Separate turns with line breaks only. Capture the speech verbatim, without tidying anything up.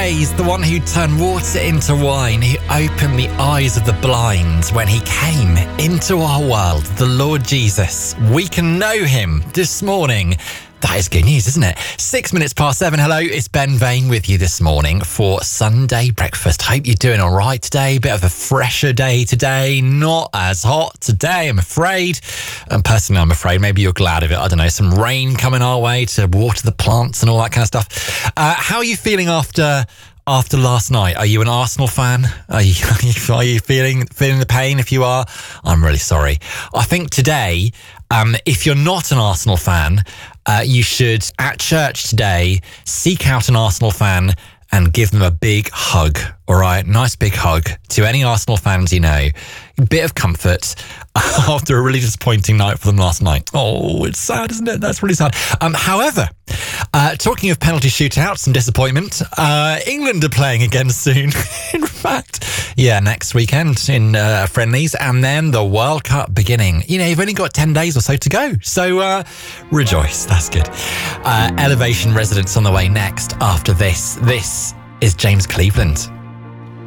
praise the one who turned water into wine, who opened the eyes of the blind when he came into our world, the Lord Jesus. We can know him this morning. That is good news, isn't it? Six minutes past seven. Hello, it's Ben Vane with you this morning for Sunday breakfast. Hope you're doing all right today. Bit of a fresher day today. Not as hot today, I'm afraid. And personally, I'm afraid maybe you're glad of it. I don't know, some rain coming our way to water the plants and all that kind of stuff. Uh, how are you feeling after... After last night? Are you an Arsenal fan? Are you, are you, are you feeling feeling the pain? If you are, I'm really sorry. I think today, um, if you're not an Arsenal fan, uh, you should, at church today, seek out an Arsenal fan and give them a big hug, all right? Nice big hug to any Arsenal fans you know. A bit of comfort after a really disappointing night for them last night. Oh, it's sad, isn't it? That's really sad. Um, however, uh, talking of penalty shootouts and disappointment, uh, England are playing again soon. In fact, yeah, next weekend in uh, friendlies, and then the World Cup beginning. You know, you've only got ten days or so to go. So uh, rejoice. That's good. Uh, Elevation Residents on the way next after this. This is James Cleveland.